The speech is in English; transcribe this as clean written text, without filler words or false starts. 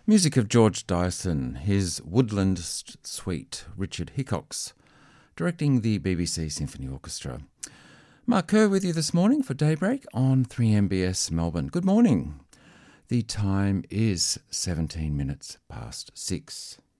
Music of George Dyson, his Woodland Suite, Richard Hickox, directing the BBC Symphony Orchestra. Mark Kerr with you this morning for Daybreak on 3MBS Melbourne. Good morning. The time is 17 minutes past 6.